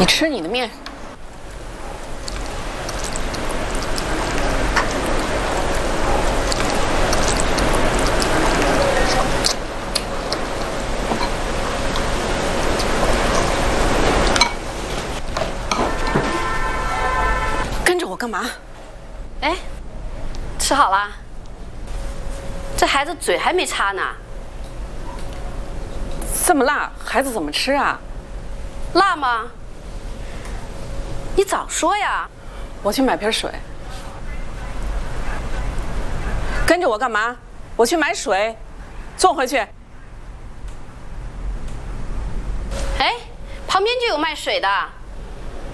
你吃你的面。跟着我干嘛？ 哎，吃好了？这孩子嘴还没擦呢。 这么辣，孩子怎么吃啊？ 辣吗？你早说呀！ 我去买瓶水。跟着我干嘛？我去买水，坐回去。 哎，旁边就有卖水的。